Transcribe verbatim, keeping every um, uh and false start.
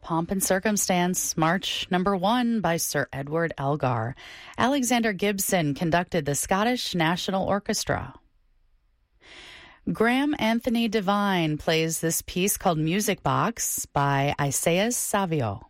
Pomp and Circumstance, March number one by Sir Edward Elgar. Alexander Gibson conducted the Scottish National Orchestra. Graham Anthony Devine plays this piece called Music Box by Isaias Savio.